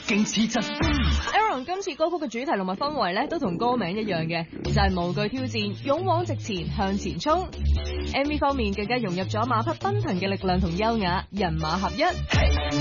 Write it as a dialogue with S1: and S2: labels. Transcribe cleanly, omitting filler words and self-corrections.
S1: 勁刺激。
S2: Aaron 今次歌曲嘅主題同埋氛圍咧，都同歌名一樣嘅，就係無懼挑戰，勇往直前，向前衝。MV 方面更加融入咗馬匹奔騰嘅力量同優雅，人馬合一。